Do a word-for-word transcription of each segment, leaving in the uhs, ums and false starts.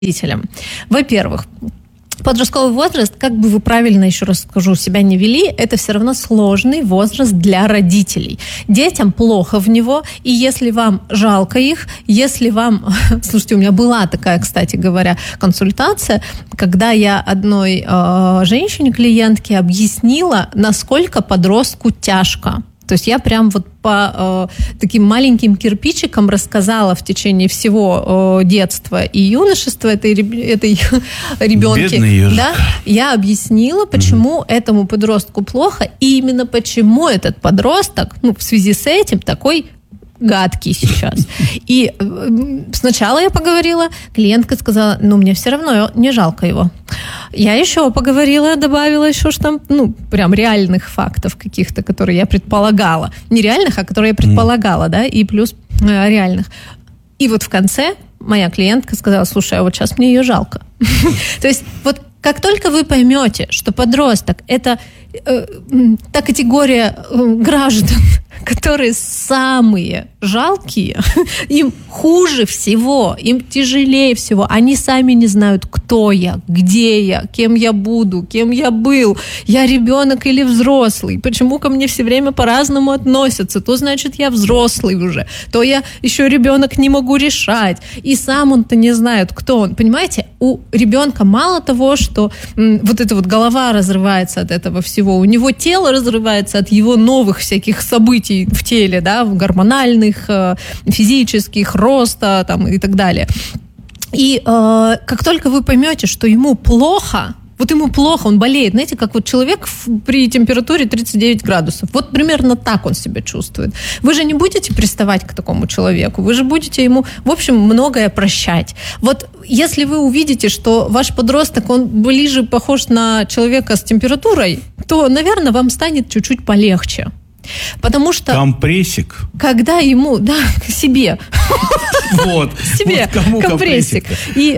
родителям. Во-первых, подростковый возраст, как бы вы правильно, еще раз скажу, себя не вели, это все равно сложный возраст для родителей. Детям плохо в него, и если вам жалко их, если вам... Слушайте, у меня была такая, кстати говоря, консультация, когда я одной э, женщине-клиентке объяснила, насколько подростку тяжко. То есть я прям вот по э, таким маленьким кирпичикам рассказала в течение всего э, детства и юношества этой, этой ребенки. Да, я объяснила, почему mm-hmm. этому подростку плохо, и именно почему этот подросток, ну, в связи с этим такой гадкий сейчас. И сначала я поговорила, клиентка сказала, ну, мне все равно не жалко его. Я еще поговорила, добавила еще, что там, ну, прям реальных фактов каких-то, которые я предполагала. Не реальных, а которые я предполагала, да, и плюс э, реальных. И вот в конце моя клиентка сказала, слушай, а вот сейчас мне ее жалко. То есть вот как только вы поймете, что подросток – это э, та категория э, граждан, которые самые жалкие, им хуже всего, им тяжелее всего, они сами не знают, кто я, где я, кем я буду, кем я был, я ребенок или взрослый, почему ко мне все время по-разному относятся, то значит я взрослый уже, то я еще ребенок, не могу решать, и сам он-то не знает, кто он, понимаете, у ребенка мало того, что м, вот эта вот голова разрывается от этого всего, у него тело разрывается от его новых всяких событий в теле, да, гормональных, физических, роста там, и так далее. И э, как только вы поймете, что ему плохо, вот ему плохо, он болеет, знаете, как вот человек при температуре тридцать девять градусов, вот примерно так он себя чувствует. Вы же не будете приставать к такому человеку, вы же будете ему, в общем, многое прощать. Вот если вы увидите, что ваш подросток, он ближе похож на человека с температурой, то, наверное, вам станет чуть-чуть полегче. Потому что... Компрессик. Когда ему... Да, себе. Вот. Себе. Вот кому компрессик. И,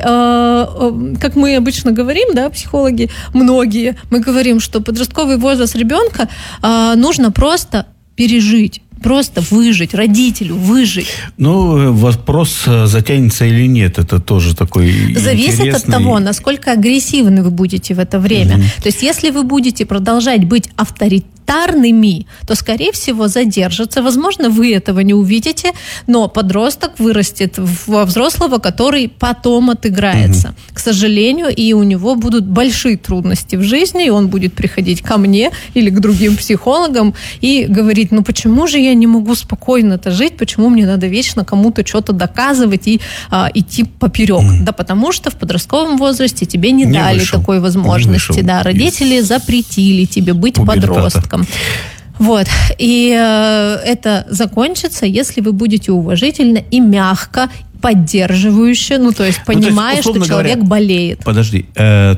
э, как мы обычно говорим, да, психологи, многие, мы говорим, что подростковый возраст ребенка э, нужно просто пережить. Просто выжить, родителю выжить. Ну, вопрос, затянется или нет, это тоже такой Зависит интересный. от того, насколько агрессивны вы будете в это время. Mm-hmm. То есть, если вы будете продолжать быть авторитарными, то, скорее всего, задержится. Возможно, вы этого не увидите, но подросток вырастет во взрослого, который потом отыграется. Mm-hmm. К сожалению, и у него будут большие трудности в жизни, и он будет приходить ко мне или к другим психологам и говорить, ну почему же я не могу спокойно-то жить, почему мне надо вечно кому-то что-то доказывать и а, идти поперек? Mm. Да потому что в подростковом возрасте тебе не, не дали вышел. такой возможности. Да, родители из... запретили тебе быть пубертата. подростком. Вот. И э, это закончится, если вы будете уважительно и мягко, поддерживающе, ну, то есть понимая, ну, то есть, что человек говоря, болеет. Подожди, э,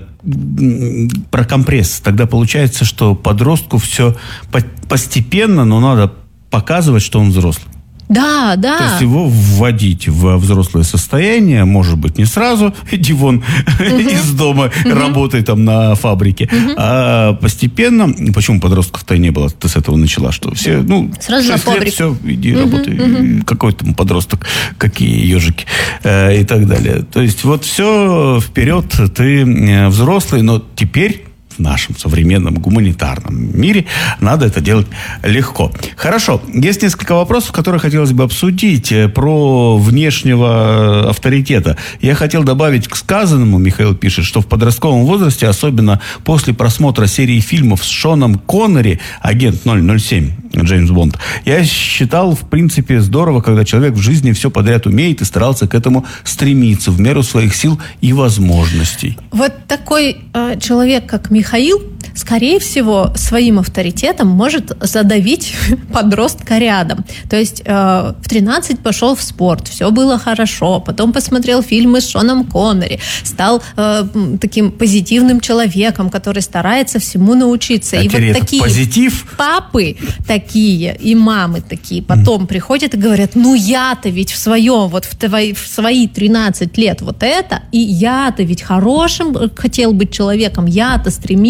про компресс. Тогда получается, что подростку все постепенно, но надо показывать, что он взрослый. Да, да. То есть его вводить в взрослое состояние, может быть, не сразу, иди вон uh-huh. из дома, uh-huh. работай там на фабрике, uh-huh. а постепенно, почему подростков-то не было, ты с этого начала, что все, ну, сразу на фабрику. Все, иди uh-huh. работай, uh-huh. какой там подросток, какие ежики э, и так далее. То есть вот все, вперед, ты взрослый, но теперь в нашем современном гуманитарном мире надо это делать легко. Хорошо. Есть несколько вопросов, которые хотелось бы обсудить про внешнего авторитета. Я хотел добавить к сказанному, Михаил пишет, что в подростковом возрасте, особенно после просмотра серии фильмов с Шоном Коннери, агент ноль ноль семь, Джеймс Бонд, я считал, в принципе, здорово, когда человек в жизни все подряд умеет и старался к этому стремиться в меру своих сил и возможностей. Вот такой э, человек, как Михаил, Михаил, скорее всего, своим авторитетом может задавить подростка рядом. То есть э, в тринадцать пошел в спорт, все было хорошо, потом посмотрел фильмы с Шоном Коннери, стал э, таким позитивным человеком, который старается всему научиться. А и вот такие позитив? Папы такие и мамы такие потом mm. приходят и говорят, ну я-то ведь в своем, вот в, твои, в свои тринадцать лет вот это, и я-то ведь хорошим хотел быть человеком, я-то стремился,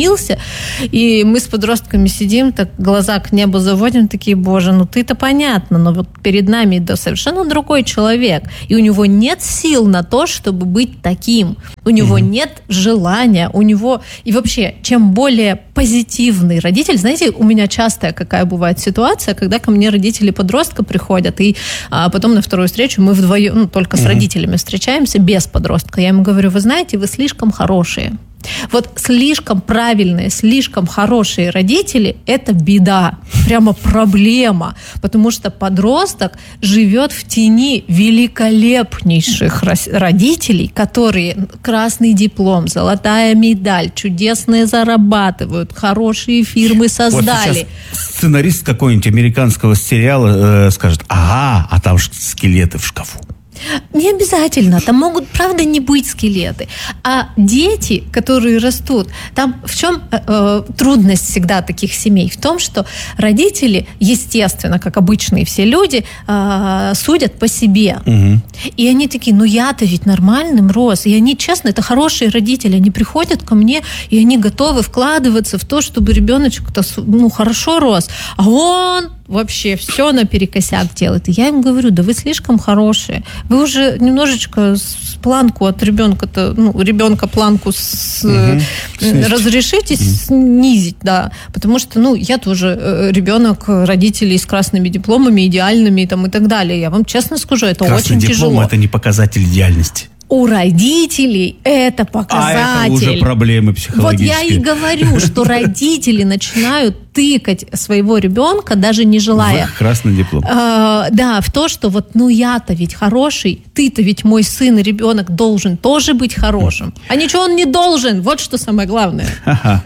И мы с подростками сидим, так глаза к небу заводим, такие, боже, ну ты-то понятно, но вот перед нами да, совершенно другой человек. И у него нет сил на то, чтобы быть таким. У него mm-hmm. нет желания, у него... И вообще, чем более позитивный родитель... Знаете, у меня частая какая бывает ситуация, когда ко мне родители подростка приходят, и а, потом на вторую встречу мы вдвоем, ну, только mm-hmm. с родителями встречаемся, без подростка. Я ему говорю, вы знаете, вы слишком хорошие. Вот слишком правильные, слишком хорошие родители – это беда, прямо проблема, потому что подросток живет в тени великолепнейших родителей, которые красный диплом, золотая медаль, чудесные зарабатывают, хорошие фирмы создали. Вот сценарист какой-нибудь американского сериала э, скажет, ага, а там скелеты в шкафу. Не обязательно, там могут, правда, не быть скелеты. А дети, которые растут, там в чем э, трудность всегда таких семей? В том, что родители, естественно, как обычные все люди, э, судят по себе. Угу. И они такие, ну я-то ведь нормальным рос. И они, честно, это хорошие родители. Они приходят ко мне, и они готовы вкладываться в то, чтобы ребеночек-то ну, хорошо рос. А он... вообще все наперекосяк делает. И я им говорю, да вы слишком хорошие. Вы уже немножечко с планку от ребенка-то, ну, ребенка планку с, угу. разрешите угу. снизить, да. Потому что, ну, я тоже ребенок родителей с красными дипломами, идеальными там, и так далее. Я вам честно скажу, это Красный очень диплом тяжело. Это не показатель идеальности. У родителей это показатель. А это уже проблемы психологические. Вот я и говорю, что родители начинают тыкать своего ребенка, даже не желая. В красный диплом. Э, да, в то, что вот, ну я-то ведь хороший, ты-то ведь мой сын и ребенок должен тоже быть хорошим. А ничего он не должен. Вот что самое главное. Ага.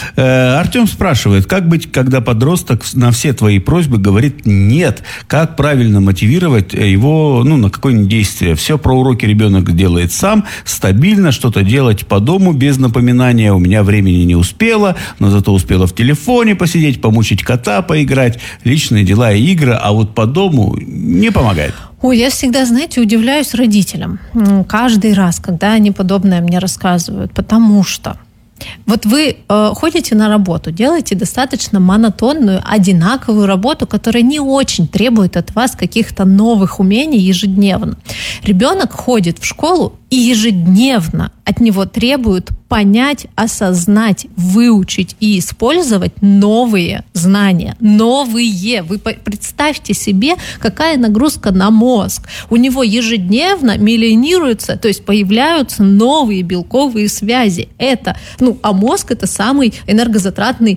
Э, Артем спрашивает, как быть, когда подросток на все твои просьбы говорит нет? Как правильно мотивировать его, ну, на какое-нибудь действие? Все про уроки ребенок делает сам, стабильно, что-то делать по дому без напоминания. У меня времени не успела, но зато успела в телефоне посидеть, помучить кота, поиграть, личные дела и игры, а вот по дому не помогает. Ой, я всегда, знаете, удивляюсь родителям. Каждый раз, когда они подобное мне рассказывают, потому что вот вы э, ходите на работу, делаете достаточно монотонную, одинаковую работу, которая не очень требует от вас каких-то новых умений ежедневно. Ребенок ходит в школу, и ежедневно от него требуют понять, осознать, выучить и использовать новые знания. Новые. Вы представьте себе, какая нагрузка на мозг. У него ежедневно миллионируются, то есть появляются новые белковые связи. Это, ну, а мозг – это самый энергозатратный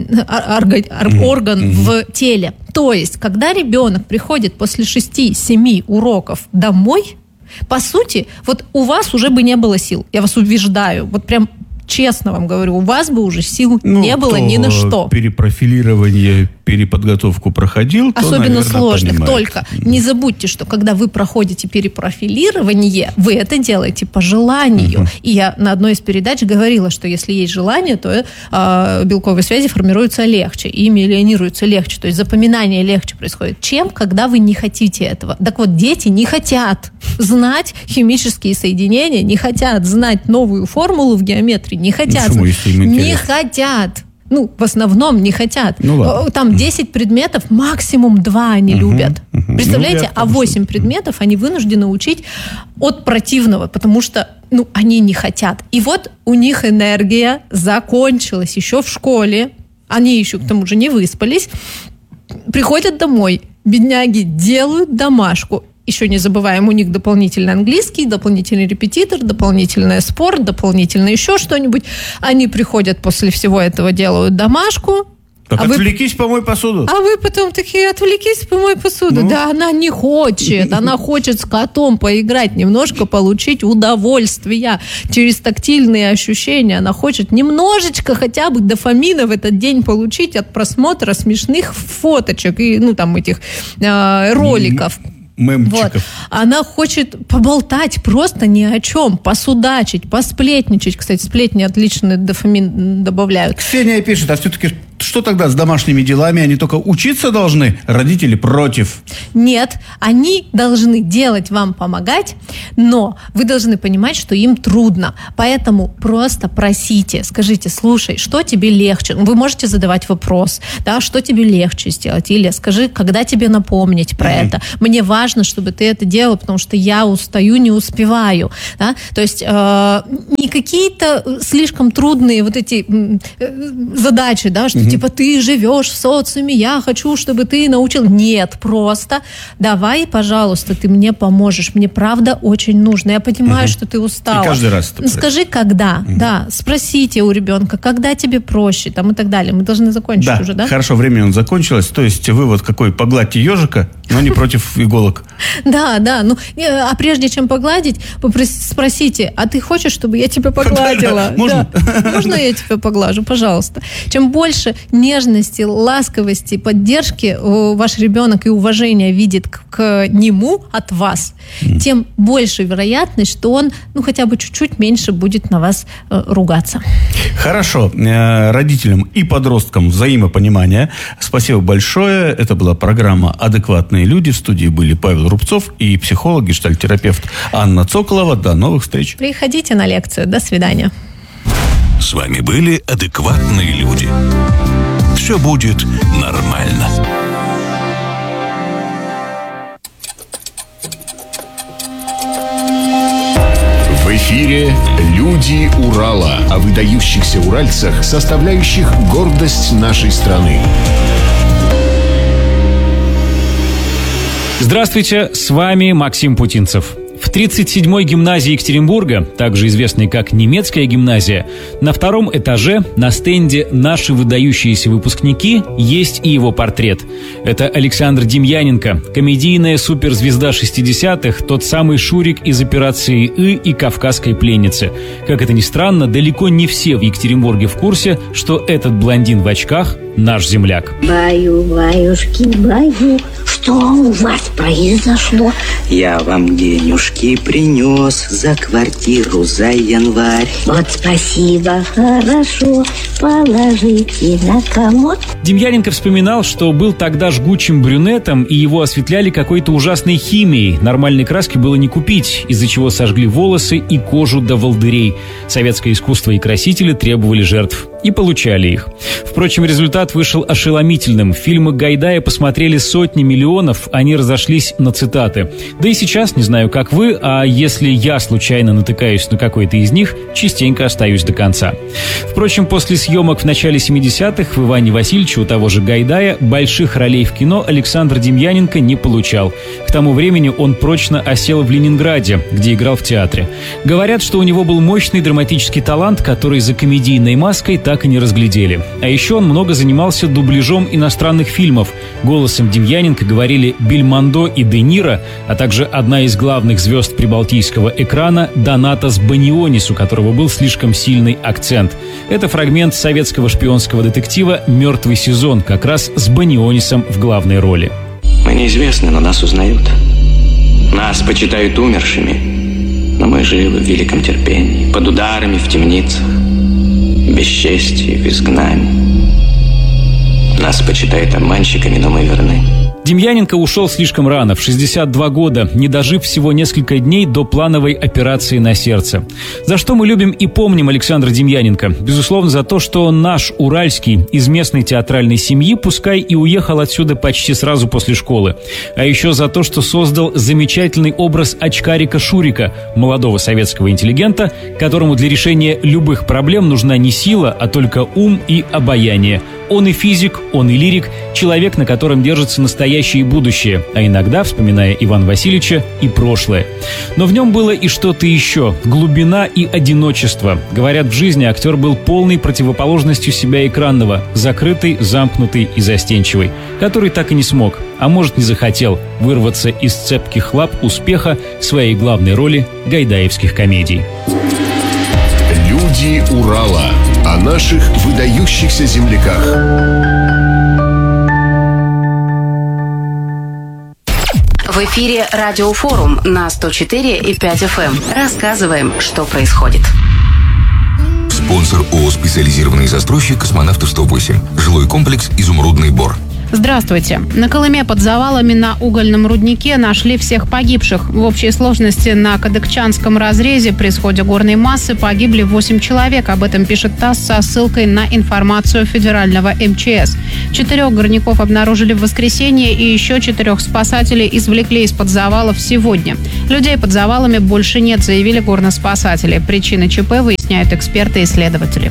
орган mm-hmm. в теле. То есть, когда ребенок приходит после шести-семи уроков домой, по сути, вот у вас уже бы не было сил. Я вас убеждаю. Вот прям честно вам говорю, у вас бы уже сил ну, не было ни на что. Перепрофилирование, переподготовку проходил, особенно то, наверное, сложных. понимает. Только не забудьте, что когда вы проходите перепрофилирование, вы это делаете по желанию. Угу. И я на одной из передач говорила, что если есть желание, то э, белковые связи формируются легче и миллионируются легче. То есть запоминание легче происходит, чем когда вы не хотите этого. Так вот, дети не хотят знать химические соединения, не хотят знать новую формулу в геометрии, не хотят. Ну, почему, не хотят. Ну, в основном не хотят. Ну, ладно. Там десять предметов, максимум два они угу, любят. Угу. Представляете, ну, а восемь предметов они вынуждены учить от противного, потому что, ну, они не хотят. И вот у них энергия закончилась еще в школе. Они еще, к тому же, не выспались. Приходят домой, бедняги делают домашку. Еще не забываем, у них дополнительный английский, дополнительный репетитор, дополнительный спорт, дополнительно еще что-нибудь. Они приходят после всего этого, делают домашку. Так а отвлекись, вы... помой посуду. А вы потом такие, отвлекись, помой посуду. Ну? Да, она не хочет. Она хочет с котом поиграть, немножко получить удовольствие через тактильные ощущения. Она хочет немножечко хотя бы дофамина в этот день получить от просмотра смешных фоточек и, ну, там, этих э, роликов. мемчиков. Вот. Она хочет поболтать просто ни о чем, посудачить, посплетничать. Кстати, сплетни отличный дофамин добавляют. Ксения пишет, а все-таки что тогда с домашними делами? Они только учиться должны? Родители против. Нет, они должны делать вам помогать, но вы должны понимать, что им трудно. Поэтому просто просите, скажите, слушай, что тебе легче? Вы можете задавать вопрос, да, что тебе легче сделать? Или скажи, когда тебе напомнить про mm-hmm. это? Мне важно, чтобы ты это делал, потому что я устаю, не успеваю. Да? То есть э, не какие-то слишком трудные вот эти э, задачи, да, что типа ты живешь в социуме, я хочу, чтобы ты научил. Нет, просто давай, пожалуйста, ты мне поможешь. Мне правда очень нужно. Я понимаю, угу. что ты устала. И каждый раз это Скажи, когда. Угу. Да, спросите у ребенка, когда тебе проще, там и так далее. Мы должны закончить да, уже, да? Хорошо, время закончилось. То есть вывод какой? Погладьте ежика, но не против иголок. Да, да. Ну, а прежде чем погладить, спросите, а ты хочешь, чтобы я тебя погладила? Можно? Можно я тебя поглажу? Пожалуйста. Чем больше нежности, ласковости, поддержки ваш ребенок и уважения видит к, к нему от вас, mm. тем больше вероятность, что он, ну, хотя бы чуть-чуть меньше будет на вас э, ругаться. Хорошо. Родителям и подросткам взаимопонимание. Спасибо большое. Это была программа «Адекватные люди». В студии были Павел Рубцов и психолог, гештальтерапевт Анна Цоколова. До новых встреч. Приходите на лекцию. До свидания. С вами были «Адекватные люди». Все будет нормально. В эфире «Люди Урала» о выдающихся уральцах, составляющих гордость нашей страны. Здравствуйте, с вами Максим Путинцев. В тридцать седьмой гимназии Екатеринбурга, также известной как немецкая гимназия, на втором этаже на стенде «Наши выдающиеся выпускники» есть и его портрет. Это Александр Демьяненко, комедийная суперзвезда шестидесятых, тот самый Шурик из «Операции И» и «Кавказской пленницы». Как это ни странно, далеко не все в Екатеринбурге в курсе, что этот блондин в очках – наш земляк. Баю, баюшки, баю, что у вас произошло? Я вам денежки принес за квартиру за январь. Вот спасибо, хорошо, положите на комод. Демьяненко вспоминал, что был тогда жгучим брюнетом, и его осветляли какой-то ужасной химией. Нормальной краски было не купить, из-за чего сожгли волосы и кожу до волдырей. Советское искусство и красители требовали жертв. И получали их. Впрочем, результат вышел ошеломительным. Фильмы Гайдая посмотрели сотни миллионов, они разошлись на цитаты. Да и сейчас, не знаю, как вы, а если я случайно натыкаюсь на какой-то из них, частенько остаюсь до конца. Впрочем, после съемок в начале семидесятых в Иване Васильевиче у того же Гайдая больших ролей в кино Александр Демьяненко не получал. К тому времени он прочно осел в Ленинграде, где играл в театре. Говорят, что у него был мощный драматический талант, который за комедийной маской так и не разглядели. А еще он много занимался дубляжом иностранных фильмов. Голосом Демьяненко говорили Бельмондо и Де Ниро, а также одна из главных звезд прибалтийского экрана Донатас Банионис, у которого был слишком сильный акцент. Это фрагмент советского шпионского детектива «Мертвый сезон», как раз с Банионисом в главной роли. Мы неизвестны, но нас узнают. Нас почитают умершими, но мы живы в великом терпении, под ударами в темницах, бесчестии, в изгнании. Нас почитают обманщиками, но мы верны. Демьяненко ушел слишком рано, в шестьдесят два года, не дожив всего несколько дней до плановой операции на сердце. За что мы любим и помним Александра Демьяненко? Безусловно, за то, что он наш, уральский, из местной театральной семьи, пускай и уехал отсюда почти сразу после школы. А еще за то, что создал замечательный образ очкарика Шурика, молодого советского интеллигента, которому для решения любых проблем нужна не сила, а только ум и обаяние. Он и физик, он и лирик, человек, на котором держится настоящее и будущее, а иногда, вспоминая Ивана Васильевича, и прошлое. Но в нем было и что-то еще, глубина и одиночество. Говорят, в жизни актер был полной противоположностью себя экранного, закрытый, замкнутый и застенчивый, который так и не смог, а может не захотел, вырваться из цепких лап успеха своей главной роли гайдаевских комедий. Люди Урала о наших выдающихся земляках. В эфире Радиофорум на сто четыре и пять эф эм. Рассказываем, что происходит. Спонсор ООО «Специализированный застройщик Космонавтов сто восемь». Жилой комплекс «Изумрудный Бор». Здравствуйте. На Колыме под завалами на угольном руднике нашли всех погибших. В общей сложности на Кадыкчанском разрезе при сходе горной массы погибли восемь человек. Об этом пишет ТАСС со ссылкой на информацию федерального эм че эс. Четырех горняков обнаружили в воскресенье и еще четырех спасателей извлекли из-под завалов сегодня. Людей под завалами больше нет, заявили горноспасатели. Причины ЧП выясняют эксперты и следователи.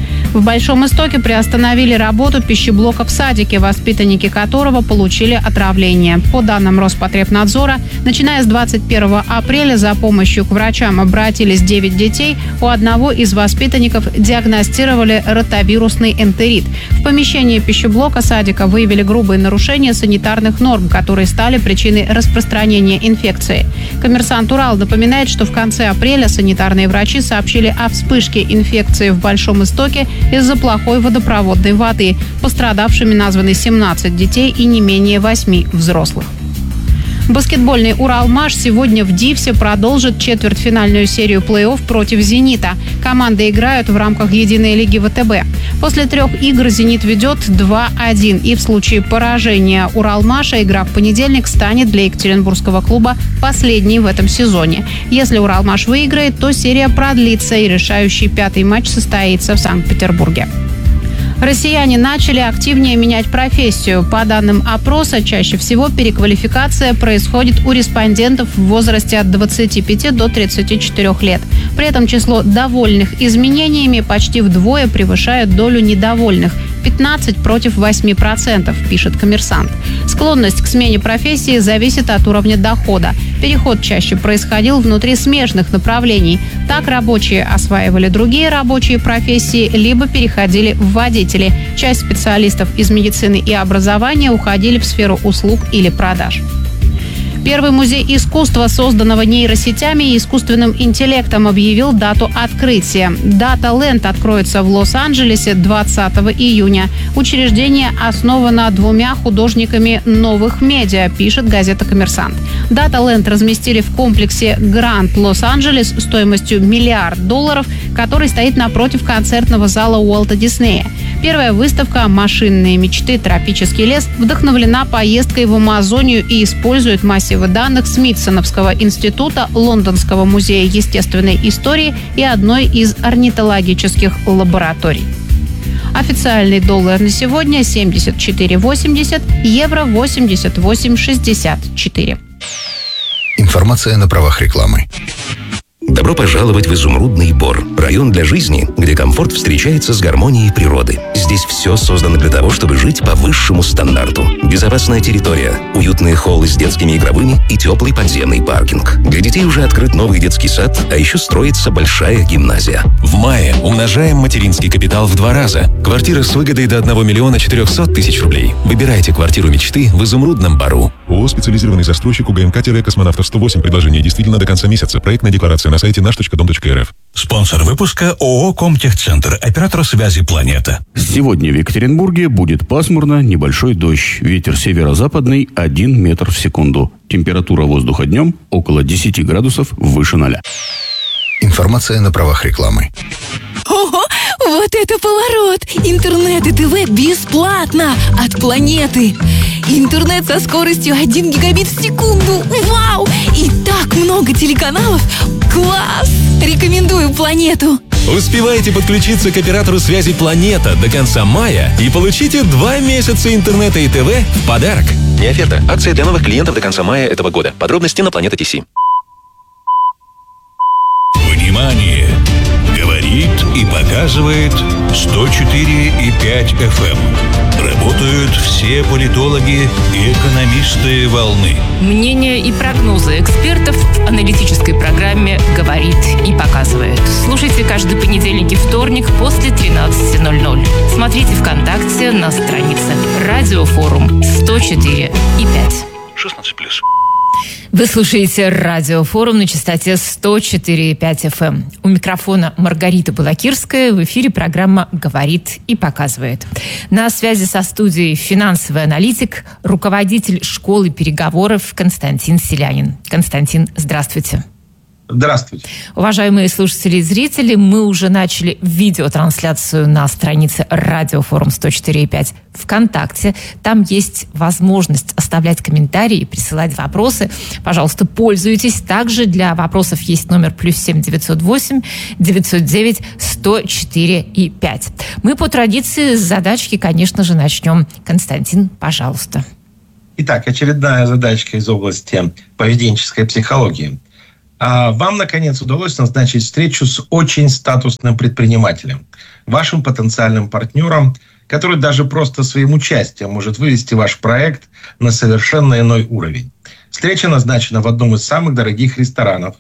В Большом Истоке приостановили работу пищеблока в садике, воспитанники которого получили отравление. По данным Роспотребнадзора, начиная с двадцать первого апреля за помощью к врачам обратились девять детей. У одного из воспитанников диагностировали ротавирусный энтерит. В помещении пищеблока садика выявили грубые нарушения санитарных норм, которые стали причиной распространения инфекции. Коммерсант Урал напоминает, что в конце апреля санитарные врачи сообщили о вспышке инфекции в Большом Истоке из-за плохой водопроводной воды. Пострадавшими названы семнадцать детей и не менее восьми взрослых. Баскетбольный «Уралмаш» сегодня в Дивсе продолжит четвертьфинальную серию плей-офф против «Зенита». Команды играют в рамках единой лиги вэ тэ бэ. После трех игр «Зенит» ведет два один. И в случае поражения «Уралмаша» игра в понедельник станет для екатеринбургского клуба последней в этом сезоне. Если «Уралмаш» выиграет, то серия продлится и решающий пятый матч состоится в Санкт-Петербурге. Россияне начали активнее менять профессию. По данным опроса, чаще всего переквалификация происходит у респондентов в возрасте от двадцати пяти до тридцати четырёх лет. При этом число довольных изменениями почти вдвое превышает долю недовольных – пятнадцать против восьми процентов, пишет «Коммерсант». Склонность к смене профессии зависит от уровня дохода. Переход чаще происходил внутри смежных направлений. Так рабочие осваивали другие рабочие профессии, либо переходили в водители. Часть специалистов из медицины и образования уходили в сферу услуг или продаж. Первый музей искусства, созданного нейросетями и искусственным интеллектом, объявил дату открытия. Data Land откроется в Лос-Анджелесе двадцатого июня. Учреждение основано двумя художниками новых медиа, пишет газета «Коммерсант». Data Land разместили в комплексе Гранд Лос-Анджелес стоимостью миллиард долларов, который стоит напротив концертного зала Уолта Диснея. Первая выставка «Машинные мечты. Тропический лес» вдохновлена поездкой в Амазонию и использует массивы данных Смитсоновского института, Лондонского музея естественной истории и одной из орнитологических лабораторий. Официальный доллар на сегодня семьдесят четыре восемьдесят, евро восемьдесят восемь шестьдесят четыре. Информация на правах рекламы. Добро пожаловать в Изумрудный Бор. Район для жизни, где комфорт встречается с гармонией природы. Здесь все создано для того, чтобы жить по высшему стандарту. Безопасная территория, уютные холлы с детскими игровыми и теплый подземный паркинг. Для детей уже открыт новый детский сад, а еще строится большая гимназия. В мае умножаем материнский капитал в два раза. Квартира с выгодой до одного миллиона четырехсот тысяч рублей. Выбирайте квартиру мечты в Изумрудном Бору. ООО «Специализированный застройщик УГМК-Космонавтов сто восемь». Предложение действительно до конца месяца. Проектная декларация на сайте наш точка дом точка эр эф. Спонсор выпуска ООО «Комтехцентр», оператор связи «Планета». Сегодня в Екатеринбурге будет пасмурно, небольшой дождь. Ветер северо-западный один метр в секунду. Температура воздуха днем около десяти градусов выше ноля. Информация на правах рекламы. Ого, вот это поворот! Интернет и ТВ бесплатно от «Планеты». Интернет со скоростью один гигабит в секунду. Вау! И так много телеканалов. Класс! Рекомендую «Планету». Успевайте подключиться к оператору связи «Планета» до конца мая и получите два месяца интернета и ТВ в подарок. Не оферта. Акция для новых клиентов до конца мая этого года. Подробности на Планета ТС. Внимание! Говорит и показывает сто четыре и пять эф эм. Работают все политологи и экономисты волны. Мнения и прогнозы экспертов в аналитической программе «Говорит и показывает». Слушайте каждый понедельник и вторник после тринадцати ноль-ноль. Смотрите ВКонтакте на странице «Радиофорум сто четыре и пять». шестнадцать плюс. Вы слушаете радиофорум на частоте сто четыре и пять эф эм. У микрофона Маргарита Балакирская. В эфире программа «Говорит и показывает». На связи со студией финансовый аналитик, руководитель школы переговоров Константин Селянин. Константин, здравствуйте. Здравствуйте. Уважаемые слушатели и зрители, мы уже начали видеотрансляцию на странице радиофорум сто четыре и пять ВКонтакте. Там есть возможность оставлять комментарии и присылать вопросы. Пожалуйста, пользуйтесь. Также для вопросов есть номер плюс семь девятьсот восемь девятьсот девять сто четыре и пять. Мы по традиции с задачки, конечно же, начнем. Константин, пожалуйста. Итак, очередная задачка из области поведенческой психологии. А вам, наконец, удалось назначить встречу с очень статусным предпринимателем, вашим потенциальным партнером, который даже просто своим участием может вывести ваш проект на совершенно иной уровень. Встреча назначена в одном из самых дорогих ресторанов.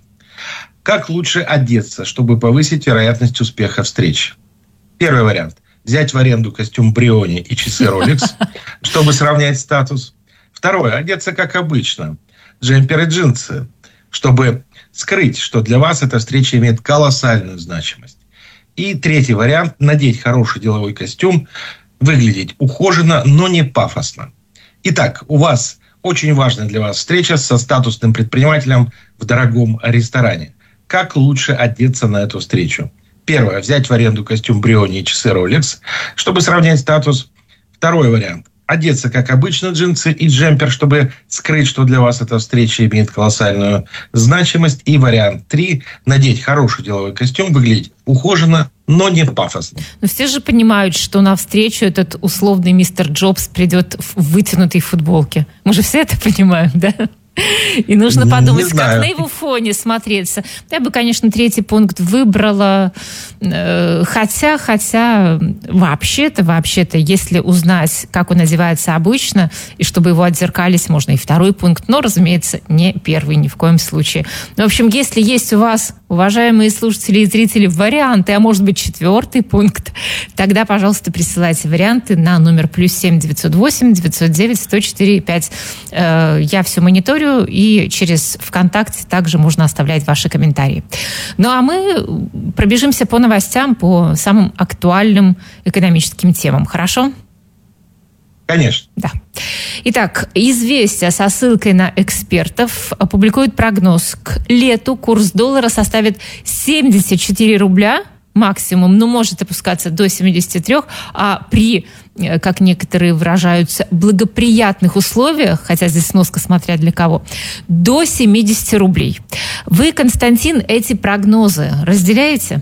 Как лучше одеться, чтобы повысить вероятность успеха встречи? Первый вариант. Взять в аренду костюм Бриони и часы Rolex, чтобы сравнять статус. Второе. Одеться как обычно. Джемпер и джинсы, чтобы скрыть, что для вас эта встреча имеет колоссальную значимость. И третий вариант – надеть хороший деловой костюм, выглядеть ухоженно, но не пафосно. Итак, у вас очень важная для вас встреча со статусным предпринимателем в дорогом ресторане. Как лучше одеться на эту встречу? Первое – взять в аренду костюм Бриони и часы Rolex, чтобы сравнять статус. Второй вариант – одеться, как обычно, джинсы и джемпер, чтобы скрыть, что для вас эта встреча имеет колоссальную значимость. И вариант три – надеть хороший деловой костюм, выглядеть ухоженно, но не пафосно. Но все же понимают, что на встречу этот условный мистер Джобс придет в вытянутой футболке. Мы же все это понимаем, да? И нужно подумать, как на его фоне смотреться. Я бы, конечно, третий пункт выбрала. Хотя, хотя, вообще-то, вообще-то, если узнать, как он одевается обычно, и чтобы его отзеркалить, можно и второй пункт. Но, разумеется, не первый ни в коем случае. В общем, если есть у вас, уважаемые слушатели и зрители, варианты, а может быть, четвертый пункт, тогда, пожалуйста, присылайте варианты на номер плюс семь девятьсот восемь девятьсот девять сто четыре и пять. Я все мониторю, и через ВКонтакте также можно оставлять ваши комментарии. Ну, а мы пробежимся по новостям, по самым актуальным экономическим темам. Хорошо? Конечно. Да. Итак, «Известия» со ссылкой на экспертов публикуют прогноз. К лету курс доллара составит семьдесят четыре рубля максимум, но может опускаться до семьдесят три, а при, как некоторые выражаются, благоприятных условиях, хотя здесь сноска смотря для кого, до семьдесят рублей. Вы, Константин, эти прогнозы разделяете?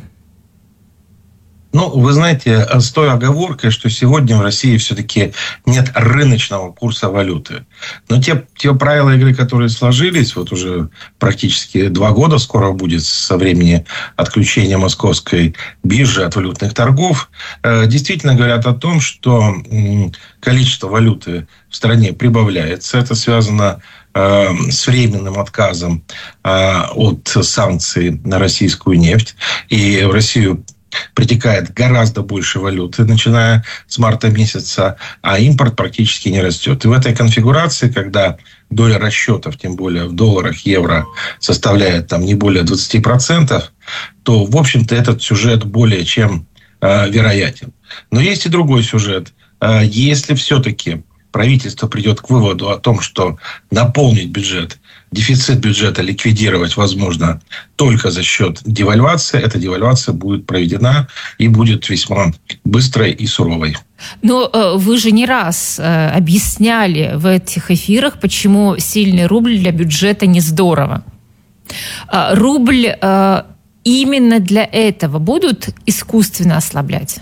Ну, вы знаете, с той оговоркой, что сегодня в России все-таки нет рыночного курса валюты. Но те, те правила игры, которые сложились, вот уже практически два года скоро будет со времени отключения московской биржи от валютных торгов, действительно говорят о том, что количество валюты в стране прибавляется. Это связано с временным отказом от санкций на российскую нефть. И в Россию притекает гораздо больше валюты, начиная с марта месяца, а импорт практически не растет. И в этой конфигурации, когда доля расчетов, тем более в долларах, евро, составляет там не более двадцать процентов, то, в общем-то, этот сюжет более чем э, вероятен. Но есть и другой сюжет. Э, если все-таки правительство придет к выводу о том, что наполнить бюджет, дефицит бюджета ликвидировать возможно только за счет девальвации, эта девальвация будет проведена и будет весьма быстрой и суровой. Но э, вы же не раз э, объясняли в этих эфирах, почему сильный рубль для бюджета не здорово. Э, рубль э, именно для этого будут искусственно ослаблять?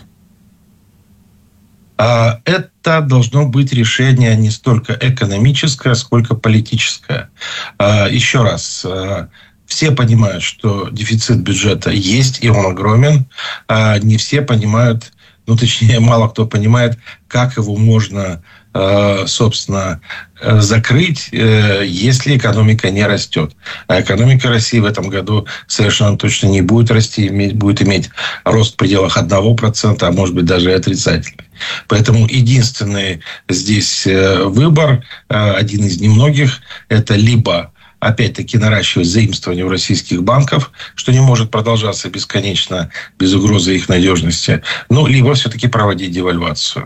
Это должно быть решение не столько экономическое, сколько политическое. Еще раз, все понимают, что дефицит бюджета есть, и он огромен. Не все понимают, ну, точнее, мало кто понимает, как его можно, собственно, закрыть, если экономика не растет. А экономика России в этом году совершенно точно не будет расти, будет иметь рост в пределах одного процента, а может быть даже и отрицательный. Поэтому единственный здесь выбор, один из немногих, это либо опять-таки, наращивать заимствование у российских банков, что не может продолжаться бесконечно без угрозы их надежности, ну, либо все-таки проводить девальвацию.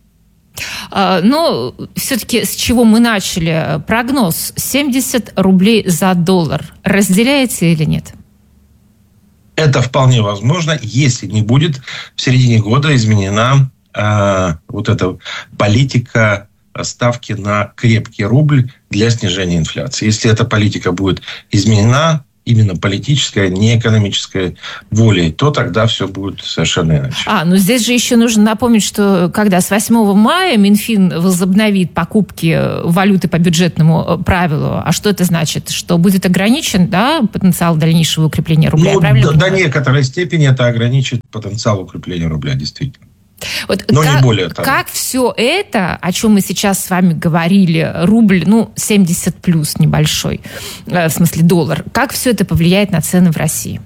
Но все-таки с чего мы начали? Прогноз семьдесят рублей за доллар. Разделяете или нет? Это вполне возможно, если не будет в середине года изменена э, вот эта политика ставки на крепкий рубль для снижения инфляции. Если эта политика будет изменена, именно политическая, не экономическая волей, то тогда все будет совершенно иначе. А, ну здесь же еще нужно напомнить, что когда с восьмого мая Минфин возобновит покупки валюты по бюджетному правилу, а что это значит? Что будет ограничен, да, потенциал дальнейшего укрепления рубля? Ну, до, до некоторой степени это ограничит потенциал укрепления рубля, действительно. Вот Но как, не более того. Как все это, о чем мы сейчас с вами говорили, рубль, ну, семьдесят плюс небольшой, в смысле доллар, как все это повлияет на цены в России?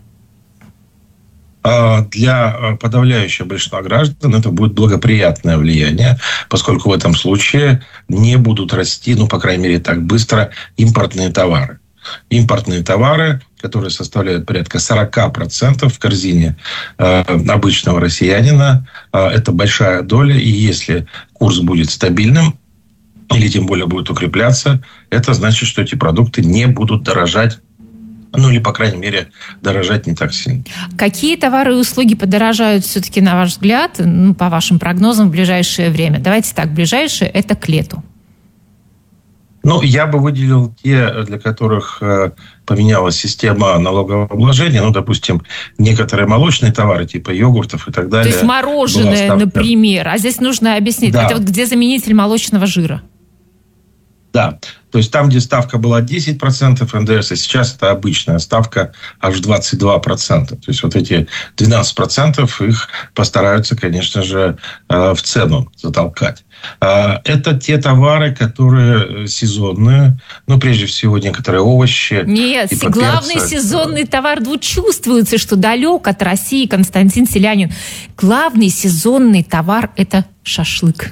Для подавляющего большинства граждан это будет благоприятное влияние, поскольку в этом случае не будут расти, ну, по крайней мере, так быстро импортные товары. Импортные товары, которые составляют порядка сорок процентов в корзине э, обычного россиянина, э, это большая доля. И если курс будет стабильным, или тем более будет укрепляться, это значит, что эти продукты не будут дорожать, ну или, по крайней мере, дорожать не так сильно. Какие товары и услуги подорожают все-таки, на ваш взгляд, ну, по вашим прогнозам, в ближайшее время? Давайте так, ближайшее – это к лету. Ну, я бы выделил те, для которых э, поменялась система налогового обложения. Ну, допустим, некоторые молочные товары, типа йогуртов и так далее. То есть мороженое, например. А здесь нужно объяснить. Да. Это вот где заменитель молочного жира? Да. То есть там, где ставка была десять процентов эн дэ эс, а сейчас это обычная ставка аж двадцать два процента. То есть вот эти двенадцать процентов их постараются, конечно же, в цену затолкать. Это те товары, которые сезонные. Ну, прежде всего, некоторые овощи. Нет, типа главный перца. Сезонный товар, вот чувствуется, что далек от России, Константин Селянин. Главный сезонный товар – это шашлык.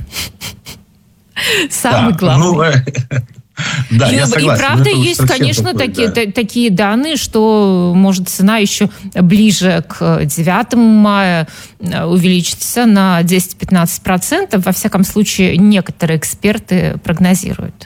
Самый главный. Да, я согласен. И правда есть, конечно, такой, такие, да. такие данные, что может цена еще ближе к девятому мая увеличится на десять-пятнадцать процентов. Во всяком случае, некоторые эксперты прогнозируют.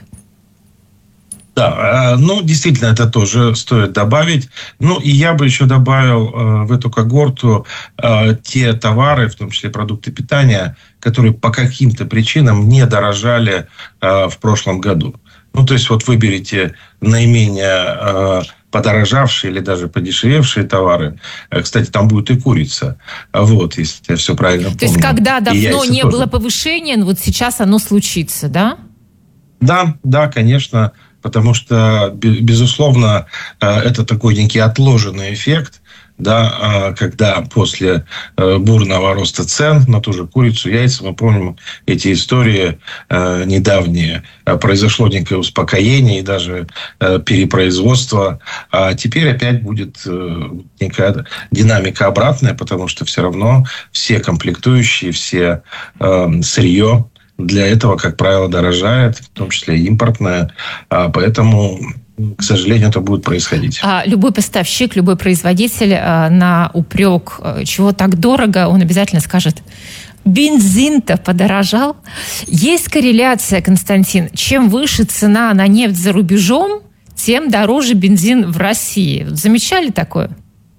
Да, ну, действительно, это тоже стоит добавить. Ну, и я бы еще добавил э, в эту когорту э, те товары, в том числе продукты питания, которые по каким-то причинам не дорожали э, в прошлом году. Ну, то есть, вот выберите наименее э, подорожавшие или даже подешевевшие товары. Кстати, там будет и курица. Вот, если я все правильно помню. То есть, когда давно не тоже. было повышения, вот сейчас оно случится, да? Да, да, конечно. Потому что, безусловно, это такой некий отложенный эффект, да, когда после бурного роста цен на ту же курицу, яйца, мы помним эти истории недавние, произошло некое успокоение и даже перепроизводство, а теперь опять будет некая динамика обратная, потому что все равно все комплектующие, все сырье для этого, как правило, дорожает, в том числе и импортное, поэтому, к сожалению, это будет происходить. А любой поставщик, любой производитель на упрек, чего так дорого, он обязательно скажет: бензин-то подорожал. Есть корреляция, Константин. Чем выше цена на нефть за рубежом, тем дороже бензин в России. Замечали такое?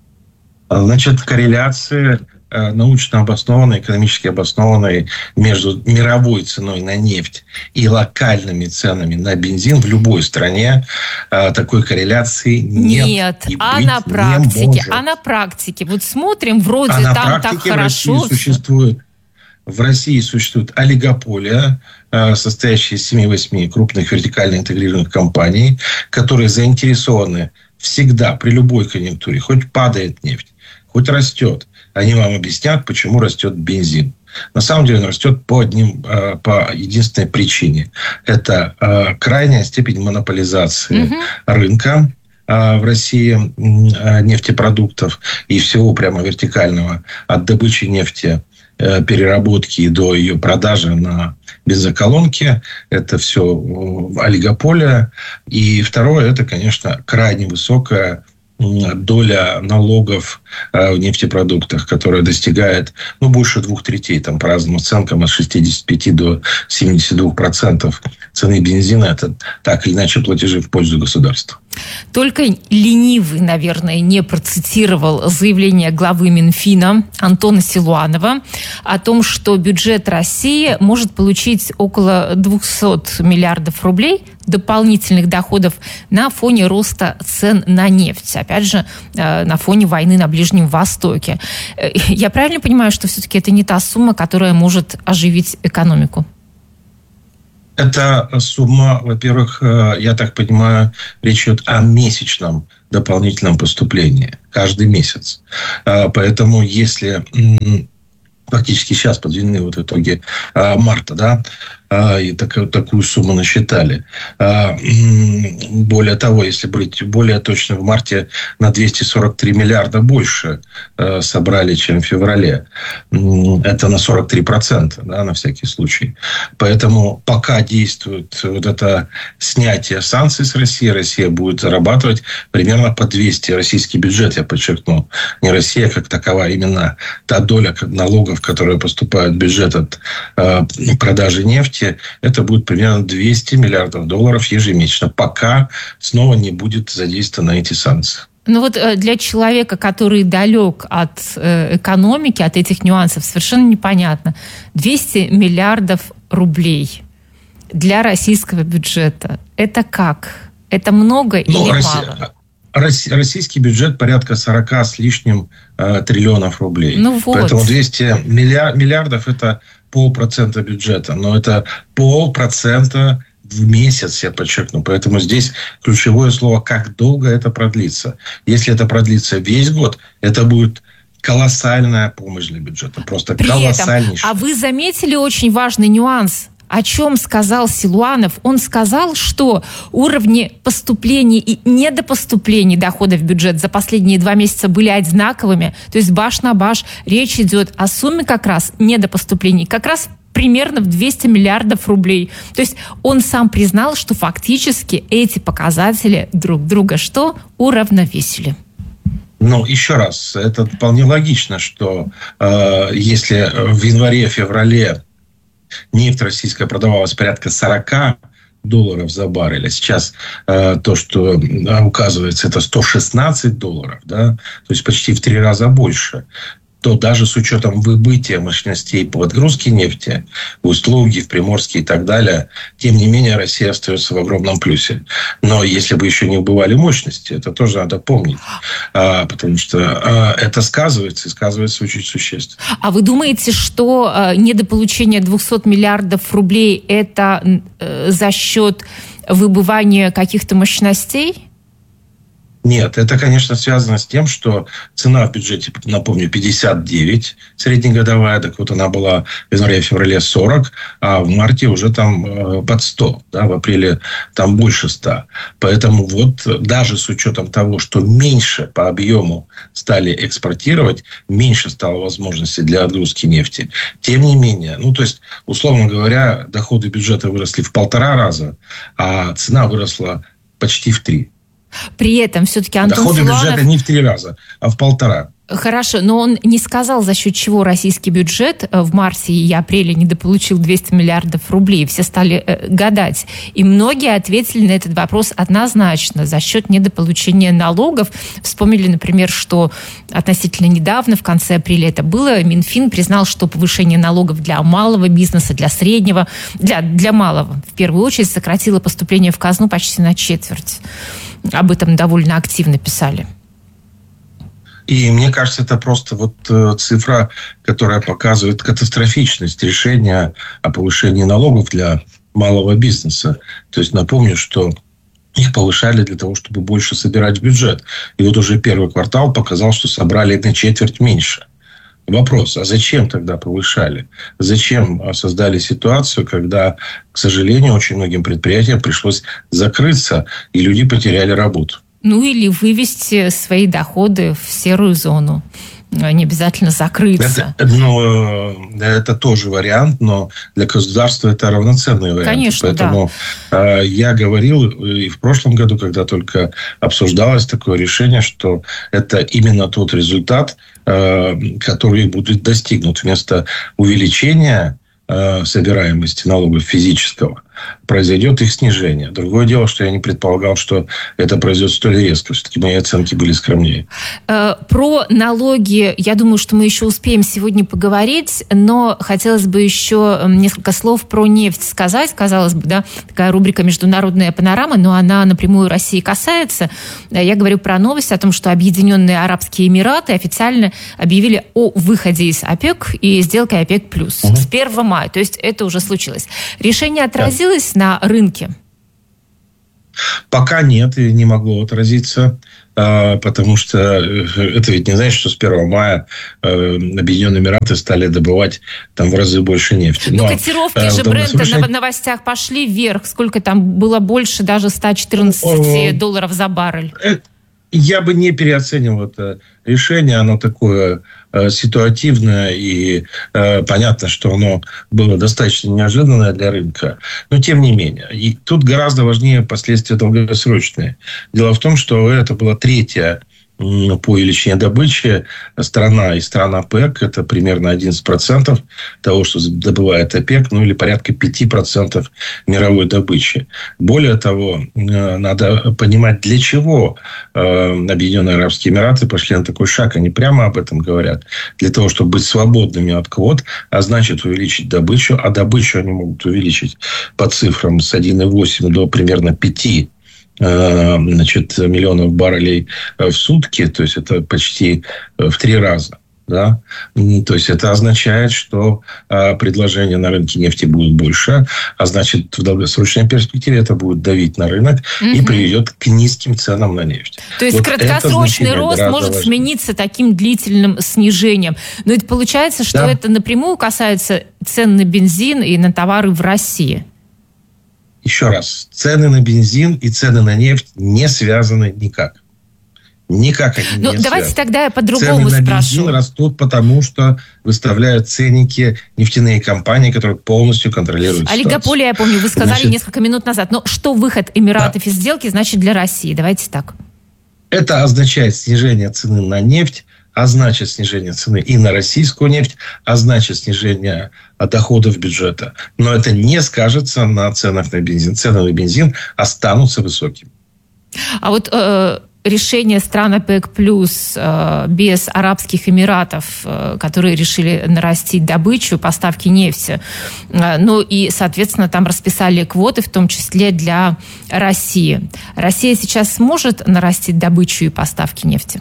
Значит, корреляция научно обоснованной, экономически обоснованной между мировой ценой на нефть и локальными ценами на бензин в любой стране такой корреляции нет. Нет, и а на практике, а на практике, вот смотрим, вроде а там так хорошо. В России существует, в России существует олигополия, состоящая из семи-восьми крупных вертикально интегрированных компаний, которые заинтересованы всегда при любой конъюнктуре, хоть падает нефть, хоть растет, они вам объяснят, почему растет бензин. На самом деле он растет по, одним, по единственной причине. Это крайняя степень монополизации угу. рынка в России нефтепродуктов и всего прямо вертикального от добычи нефти переработки и до ее продажи на бензоколонке. Это все олигополия. И второе, это, конечно, крайне высокая доля налогов в нефтепродуктах, которая достигает ну, больше двух третей, там, по разным оценкам, от шестидесяти пяти до семидесяти двух процентов цены бензина. Это так или иначе платежи в пользу государства. Только ленивый, наверное, не процитировал заявление главы Минфина Антона Силуанова о том, что бюджет России может получить около двухсот миллиардов рублей дополнительных доходов на фоне роста цен на нефть. Опять же, на фоне войны на Ближнем Востоке. Я правильно понимаю, что все-таки это не та сумма, которая может оживить экономику? Эта сумма, во-первых, я так понимаю, речь идет о месячном дополнительном поступлении каждый месяц. Поэтому если фактически сейчас подведены вот итоги марта, да, и такую, такую сумму насчитали. Более того, если быть более точно, в марте на двести сорок три миллиарда больше собрали, чем в феврале. Это на сорок три процента, да, на всякий случай. Поэтому пока действует вот это снятие санкций с России, Россия будет зарабатывать примерно по двести. Российский бюджет, я подчеркну, не Россия как таковая, именно та доля налогов, которые поступают в бюджет от продажи нефти, это будет примерно двести миллиардов долларов ежемесячно, пока снова не будет задействованы эти санкции. Ну вот для человека, который далек от экономики, от этих нюансов, совершенно непонятно. двести миллиардов рублей для российского бюджета. Это как? Это много или ну, мало? Российский бюджет порядка сорок с лишним э, триллионов рублей. Ну вот. Поэтому двести миллиардов – это полпроцента бюджета. Но это полпроцента в месяц, я подчеркну. Поэтому здесь ключевое слово, как долго это продлится. Если это продлится весь год, это будет колоссальная помощь для бюджета. Просто При колоссальнейшая. Этом, а вы заметили очень важный нюанс? О чем сказал Силуанов? Он сказал, что уровни поступлений и недопоступлений доходов в бюджет за последние два месяца были одинаковыми. То есть баш на баш. Речь идет о сумме как раз недопоступлений, как раз примерно в двести миллиардов рублей. То есть он сам признал, что фактически эти показатели друг друга что? Уравновесили. Ну, еще раз, это вполне логично, что э, если в январе-феврале нефть российская продавалась порядка сорок долларов за баррель, а сейчас э, то, что э, указывается, это сто шестнадцать долларов, да, то есть почти в три раза больше, то даже с учетом выбытия мощностей по отгрузке нефти в Усть-Луге, в Приморске и так далее, тем не менее Россия остается в огромном плюсе. Но если бы еще не убывали мощности, это тоже надо помнить, а, потому что а, это сказывается, и сказывается очень существенно. А вы думаете, что а, недополучение двухсот миллиардов рублей – это а, за счет выбывания каких-то мощностей? Нет, это, конечно, связано с тем, что цена в бюджете, напомню, пятьдесят девять среднегодовая, так вот она была в январе-феврале сорок, а в марте уже там э, под сто, да, в апреле там больше ста. Поэтому вот даже с учетом того, что меньше по объему стали экспортировать, меньше стало возможностей для отгрузки нефти. Тем не менее, ну то есть, условно говоря, доходы бюджета выросли в полтора раза, а цена выросла почти в три. При этом все-таки Антон Доходы Силуанов... бюджета не в три раза, а в полтора. Хорошо, но он не сказал, за счет чего российский бюджет в марте и апреле недополучил двести миллиардов рублей. Все стали э, гадать. И многие ответили на этот вопрос однозначно. За счет недополучения налогов. Вспомнили, например, что относительно недавно, в конце апреля это было, Минфин признал, что повышение налогов для малого бизнеса, для среднего, для, для малого, в первую очередь, сократило поступление в казну почти на четверть. Об этом довольно активно писали. И мне кажется, это просто вот цифра, которая показывает катастрофичность решения о повышении налогов для малого бизнеса. То есть напомню, что их повышали для того, чтобы больше собирать в бюджет. И вот уже первый квартал показал, что собрали на четверть меньше. Вопрос, а зачем тогда повышали? Зачем создали ситуацию, когда, к сожалению, очень многим предприятиям пришлось закрыться, и люди потеряли работу? Ну, или вывести свои доходы в серую зону. не обязательно закрыться. Это, ну, это тоже вариант, но для государства это равноценный вариант. Конечно, Поэтому да. я говорил и в прошлом году, когда только обсуждалось такое решение, что это именно тот результат, который будет достигнут. Вместо увеличения собираемости налогов физического произойдет их снижение. Другое дело, что я не предполагал, что это произойдет столь резко. Все-таки мои оценки были скромнее. Про налоги, я думаю, что мы еще успеем сегодня поговорить, но хотелось бы еще несколько слов про нефть сказать. Казалось бы, да, такая рубрика «Международная панорама», но она напрямую России касается. Я говорю про новость о том, что Объединенные Арабские Эмираты официально объявили о выходе из ОПЕК и сделкой ОПЕК+. Угу. С первого мая. То есть это уже случилось. Решение отразилось на рынке? Пока нет, и не могло отразиться, потому что это ведь не значит, что с первого мая Объединенные Эмираты стали добывать там в разы больше нефти. Но, Но котировки же Брента случае... на новостях пошли вверх. Сколько там было больше даже сто четырнадцать долларов за баррель? Я бы не переоценивал это решение. Оно такое э, ситуативное. И э, понятно, что оно было достаточно неожиданное для рынка. Но тем не менее. И тут гораздо важнее последствия долгосрочные. Дело в том, что это была третья по величине добычи страна и страна ОПЕК. Это примерно одиннадцать процентов того, что добывает ОПЕК, ну или порядка пять процентов мировой добычи. Более того, надо понимать, для чего Объединенные Арабские Эмираты пошли на такой шаг. Они прямо об этом говорят. Для того, чтобы быть свободными от квот, а значит увеличить добычу. А добычу они могут увеличить по цифрам с одной целой восемь десятых до примерно пяти значит, миллионов баррелей в сутки, то есть это почти в три раза. Да? То есть это означает, что предложение на рынке нефти будет больше, а значит в долгосрочной перспективе это будет давить на рынок угу. и приведет к низким ценам на нефть. То есть вот краткосрочный рост может важнее. смениться таким длительным снижением. Но это получается, что да. это напрямую касается цен на бензин и на товары в России. Еще раз, цены на бензин и цены на нефть не связаны никак. Никак они ну, не давайте связаны. Тогда я по-другому цены спрошу. Цены на бензин растут, потому что выставляют ценники нефтяные компании, которые полностью контролируют ситуацию. Олигополия, я помню, вы сказали значит, несколько минут назад. Но что выход Эмиратов да. из сделки значит для России? Давайте так. Это означает снижение цены на нефть, а значит снижение цены и на российскую нефть, а значит снижение доходов бюджета. Но это не скажется на ценах на бензин. Цены на бензин останутся высокими. А вот э, решение стран ОПЕК плюс э, без Арабских Эмиратов, э, которые решили нарастить добычу, поставки нефти, э, ну и, соответственно, там расписали квоты, в том числе для России. Россия сейчас сможет нарастить добычу и поставки нефти?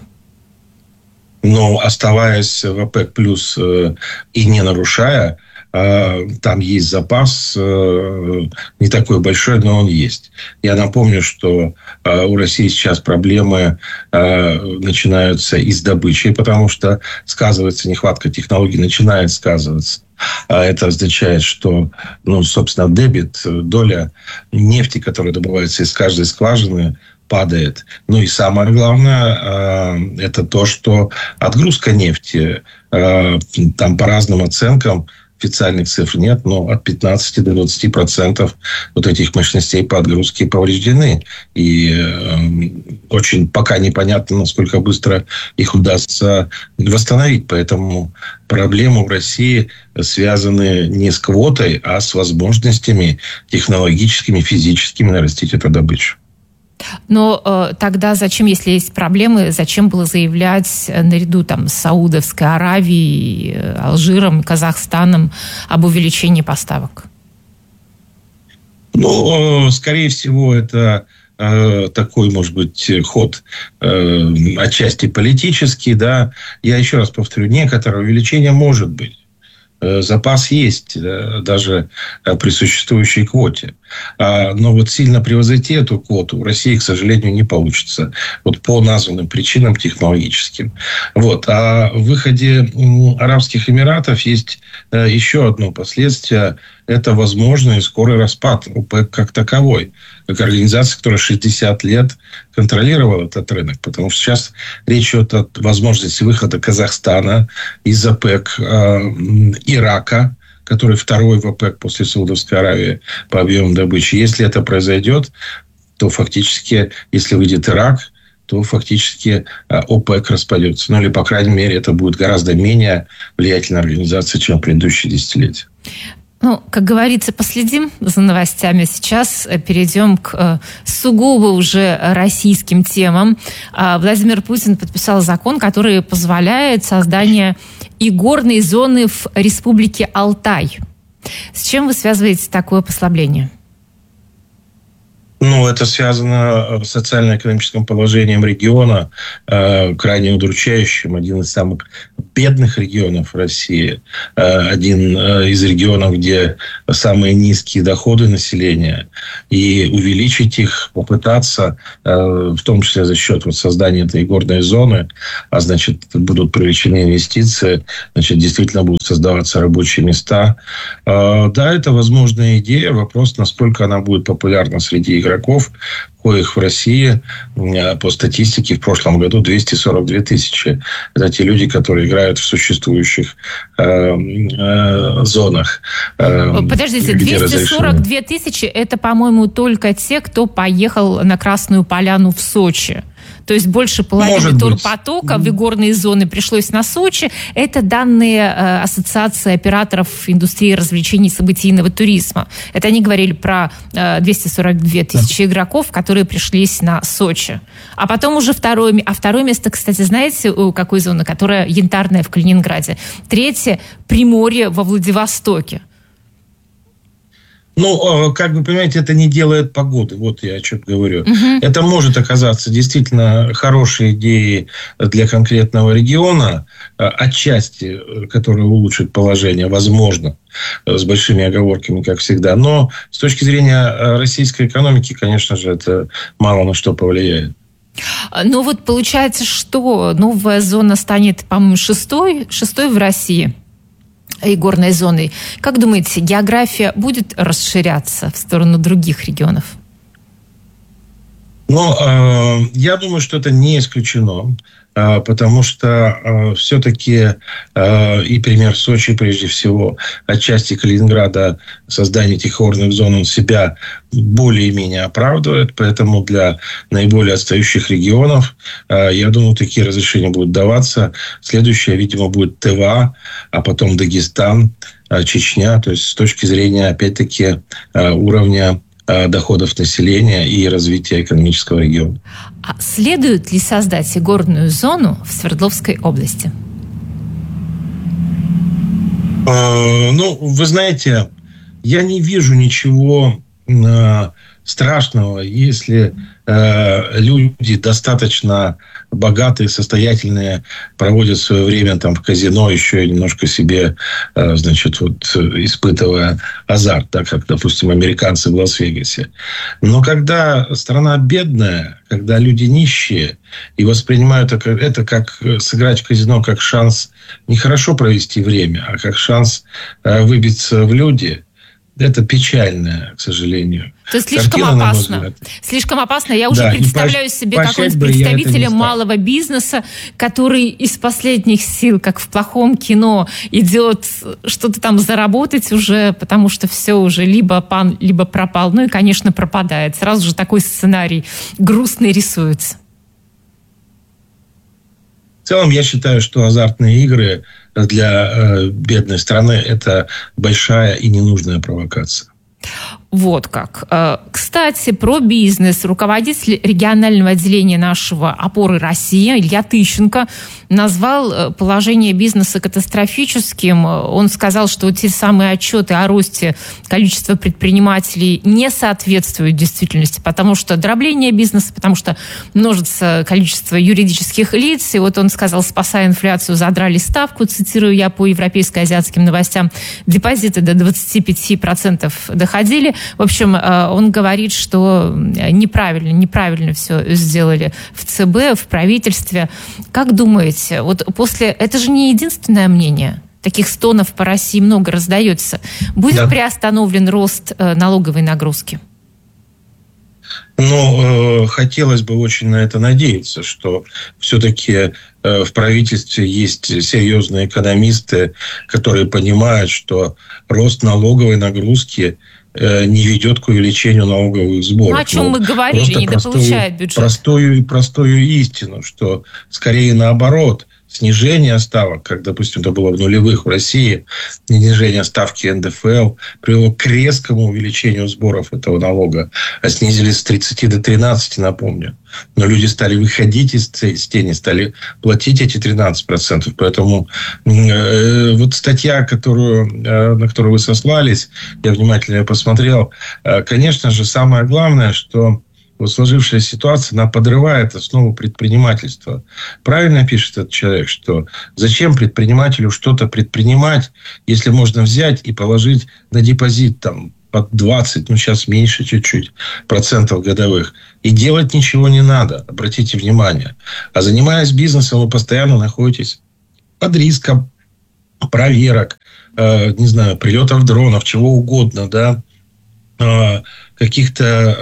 Но оставаясь в ОПЕК плюс э, и не нарушая, э, там есть запас э, не такой большой, но он есть. Я напомню, что э, у России сейчас проблемы э, начинаются и с добычей, потому что сказывается нехватка технологий, начинает сказываться. А это означает, что, ну, собственно, дебит, доля нефти, которая добывается из каждой скважины, падает. Ну и самое главное, это то, что отгрузка нефти, там по разным оценкам, официальных цифр нет, но от пятнадцати до двадцати процентов вот этих мощностей по отгрузке повреждены. И э, очень пока непонятно, насколько быстро их удастся восстановить. Поэтому проблемы в России связаны не с квотой, а с возможностями технологическими, физическими нарастить эту добычу. Но э, тогда зачем, если есть проблемы, зачем было заявлять наряду там, с Саудовской Аравией, Алжиром, Казахстаном об увеличении поставок? Ну, скорее всего, это э, такой, может быть, ход э, отчасти политический. Да? Я еще раз повторю, некоторое увеличение может быть. Запас есть, даже при существующей квоте. Но вот сильно превзойти эту квоту в России, к сожалению, не получится. Вот по названным причинам технологическим. Вот. А в выходе Арабских Эмиратов есть еще одно последствие. Это возможный скорый распад ОПЕК как таковой. как организация, которая шестьдесят лет контролировала этот рынок. Потому что сейчас речь идет о возможности выхода Казахстана из ОПЕК, Ирака, который второй в ОПЕК после Саудовской Аравии по объему добычи. Если это произойдет, то фактически, если выйдет Ирак, то фактически ОПЕК распадется. Ну, или, по крайней мере, это будет гораздо менее влиятельная организация, чем в предыдущие десятилетия. Ну, как говорится, последим за новостями. Сейчас перейдем к сугубо уже российским темам. Владимир Путин подписал закон, который позволяет создание игорной зоны в Республике Алтай. С чем вы связываете такое послабление? Ну, это связано с социально-экономическим положением региона, э, крайне удручающим. Один из самых бедных регионов России. Э, один э, из регионов, где самые низкие доходы населения. И увеличить их, попытаться, э, в том числе за счет вот, создания этой игорной зоны, а значит, будут привлечены инвестиции, значит, действительно будут создаваться рабочие места. Э, да, это возможная идея. Вопрос, насколько она будет популярна среди игроков. игроков, коих в России по статистике в прошлом году двести сорок две тысячи. Это те люди, которые играют в существующих э, э, зонах. Э, Подождите, двести сорок две тысячи – это, по-моему, только те, кто поехал на Красную Поляну в Сочи. То есть больше половины турпотока в игорные зоны пришлось на Сочи. Это данные э, Ассоциации операторов индустрии развлечений и событийного туризма. Это они говорили про э, двести сорок две тысячи игроков, которые пришлись на Сочи. А потом уже второе, а второе место, кстати, знаете, у какой зоны? Которая Янтарная в Калининграде. Третье – Приморье во Владивостоке. Ну, как вы понимаете, это не делает погоды. Вот я о чем говорю. Uh-huh. Это может оказаться действительно хорошей идеей для конкретного региона, отчасти, которая улучшит положение, возможно, с большими оговорками, как всегда. Но с точки зрения российской экономики, конечно же, это мало на что повлияет. Ну вот получается, что новая зона станет, по-моему, шестой, шестой в России. Игорной зоной. Как думаете, география будет расширяться в сторону других регионов? Ну, э, я думаю, что это не исключено, э, потому что э, все-таки э, и пример Сочи, прежде всего, отчасти Калининграда, создание этих игорных зон, он себя более-менее оправдывает, поэтому для наиболее отстающих регионов, э, я думаю, такие разрешения будут даваться. Следующее, видимо, будет Тыва, а потом Дагестан, э, Чечня, то есть с точки зрения, опять-таки, э, уровня доходов населения и развития экономического региона. А следует ли создать игорную зону в Свердловской области? Э, ну, вы знаете, я не вижу ничего э, страшного, если э, люди достаточно богатые, состоятельные, проводят свое время там в казино, еще и немножко себе, э, значит, вот, испытывая азарт, так как, допустим, американцы в Лас-Вегасе. Но когда страна бедная, когда люди нищие и воспринимают это как сыграть в казино, как шанс не хорошо провести время, а как шанс э, выбиться в люди, это печально, к сожалению. То есть слишком Картина, опасно. Слишком опасно. Я уже да, представляю себе какого-нибудь представителя малого бизнеса, который из последних сил, как в плохом кино, идет что-то там заработать уже, потому что все уже либо пан, либо пропал. Ну и, конечно, пропадает. Сразу же такой сценарий грустный рисуется. В целом, я считаю, что азартные игры для э, бедной страны – это большая и ненужная провокация. Вот как. Кстати, про бизнес. Руководитель регионального отделения нашего «Опоры России» Илья Тыщенко назвал положение бизнеса катастрофическим. Он сказал, что те самые отчеты о росте количества предпринимателей не соответствуют действительности, потому что дробление бизнеса, потому что множится количество юридических лиц. И вот он сказал, спасая инфляцию, задрали ставку, цитирую я по европейско-азиатским новостям, депозиты до двадцать пять процентов доходили. В общем, он говорит, что неправильно, неправильно все сделали в ЦБ, в правительстве. Как думаете, вот после... Это же не единственное мнение. Таких стонов по России много раздается. Будет да. приостановлен рост налоговой нагрузки? Ну, э, хотелось бы очень на это надеяться, что все-таки э, в правительстве есть серьезные экономисты, которые понимают, что рост налоговой нагрузки э, не ведет к увеличению налоговых сборов. Ну, о чем ну, мы говорили, недополучает бюджет. Простую, простую истину, что скорее наоборот, снижение ставок, как, допустим, это было в нулевых в России, снижение ставки эн дэ эф эл привело к резкому увеличению сборов этого налога, а снизились с тридцати до тринадцати, напомню. Но люди стали выходить из тени, стали платить эти тринадцать процентов. Поэтому э, вот статья, которую, э, на которую вы сослались, я внимательно ее посмотрел, э, конечно же, самое главное, что вот сложившаяся ситуация, она подрывает основу предпринимательства. Правильно пишет этот человек, что зачем предпринимателю что-то предпринимать, если можно взять и положить на депозит там под двадцать, ну сейчас меньше чуть-чуть, процентов годовых. И делать ничего не надо, обратите внимание. А занимаясь бизнесом, вы постоянно находитесь под риском проверок, э, не знаю, прилетов дронов, чего угодно, да, э, каких-то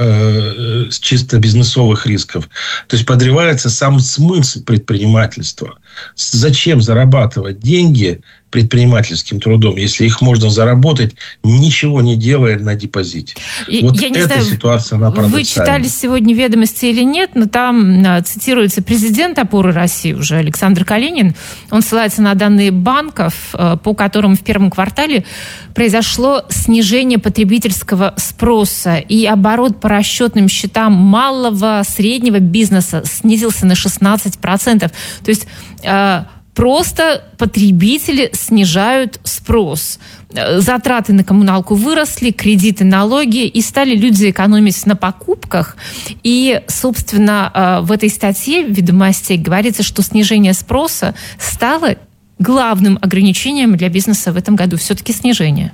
э, чисто бизнесовых рисков. То есть подрывается сам смысл предпринимательства. Зачем зарабатывать деньги предпринимательским трудом, если их можно заработать, ничего не делая на депозите? И, вот я не эта знаю, ситуация, она парадоксальна. Вы читали сегодня «Ведомости» или нет, но там цитируется президент «Опоры России» уже Александр Калинин. Он ссылается на данные банков, по которым в первом квартале произошло снижение потребительского спроса, и оборот по расчетным счетам малого, среднего бизнеса снизился на шестнадцать процентов. То есть просто потребители снижают спрос. Затраты на коммуналку выросли, кредиты, налоги, и стали люди экономить на покупках. И, собственно, в этой статье в «Ведомостях» говорится, что снижение спроса стало главным ограничением для бизнеса в этом году. Все-таки снижение.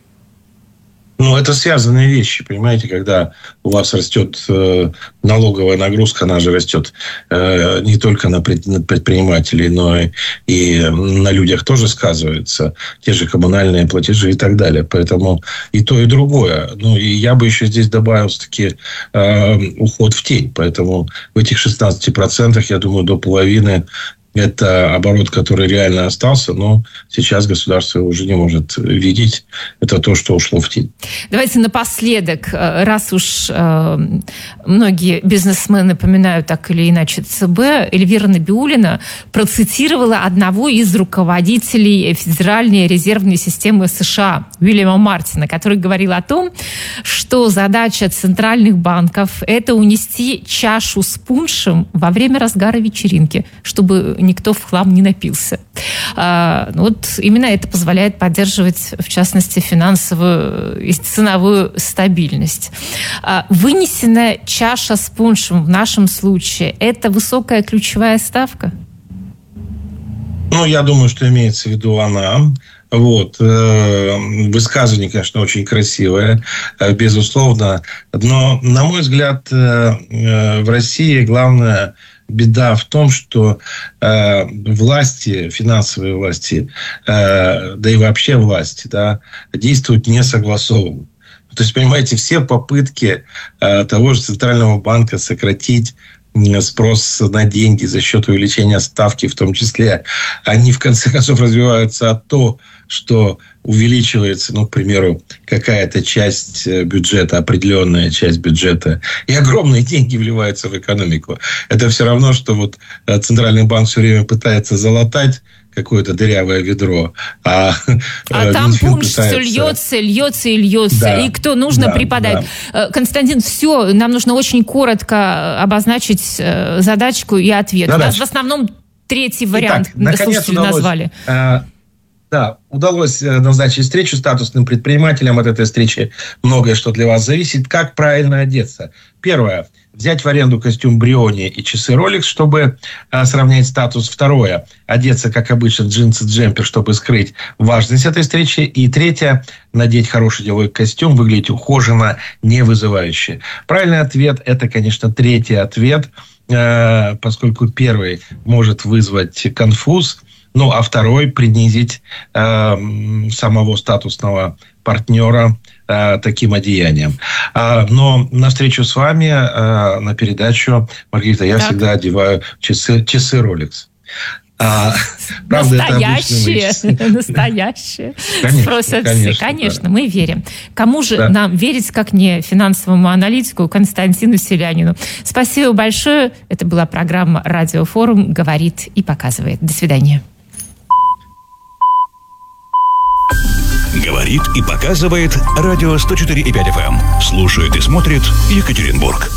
Ну, это связанные вещи, понимаете, когда у вас растет э, налоговая нагрузка, она же растет э, не только на, пред, на предпринимателей, но и, и на людях тоже сказывается, те же коммунальные платежи и так далее. Поэтому и то, и другое. Ну, и я бы еще здесь добавил все-таки э, уход в тень. Поэтому в этих шестнадцати процентах, я думаю, до половины это оборот, который реально остался, но сейчас государство его уже не может видеть. Это то, что ушло в тень. Давайте напоследок, раз уж э, многие бизнесмены поминают так или иначе ЦБ, Эльвира Набиуллина процитировала одного из руководителей Федеральной резервной системы США, Уильяма Мартина, который говорил о том, что задача центральных банков – это унести чашу с пуншем во время разгара вечеринки, чтобы никто в хлам не напился. А, вот именно это позволяет поддерживать, в частности, финансовую и ценовую стабильность. А, вынесенная чаша с пуншем в нашем случае – это высокая ключевая ставка? Ну, я думаю, что имеется в виду она. Вот. Высказывание, конечно, очень красивое, безусловно. Но, на мой взгляд, в России главное беда в том, что э, власти, финансовые власти, э, да и вообще власти, да, действуют не согласованно. То есть, понимаете, все попытки э, того же Центрального банка сократить спрос на деньги за счет увеличения ставки, в том числе, они в конце концов развиваются от того, что увеличивается, ну, к примеру, какая-то часть бюджета, определенная часть бюджета, и огромные деньги вливаются в экономику. Это все равно, что вот Центральный банк все время пытается залатать какое-то дырявое ведро. А, а там пунш пытается... все льется, льется и льется. Да, и кто нужно, да, преподать. Да. Константин, все, нам нужно очень коротко обозначить задачку и ответ. Задача. У нас в основном третий вариант слушатели назвали. Да, удалось назначить встречу статусным предпринимателям. От этой встречи многое что для вас зависит. Как правильно одеться? Первое. Взять в аренду костюм Бриони и часы Rolex, чтобы а, сравнять статус. Второе. Одеться, как обычно, джинсы, джемпер, чтобы скрыть важность этой встречи. И третье. Надеть хороший деловой костюм, выглядеть ухоженно, не вызывающе. Правильный ответ – это, конечно, третий ответ, э, поскольку первый может вызвать конфуз. Ну, а второй принизить э, самого статусного партнера э, таким одеянием. А, но на встречу с вами, э, на передачу, Маргарита, я так. всегда одеваю часы, часы Rolex. А, правда, настоящие, настоящие. Конечно, Спросят конечно, все. Конечно, да. мы верим. Кому же да. нам верить, как не финансовому аналитику Константину Селянину? Спасибо большое. Это была программа «Радиофорум. Говорит и показывает». До свидания. Говорит и показывает радио сто четыре и пять эф эм. Слушает и смотрит Екатеринбург.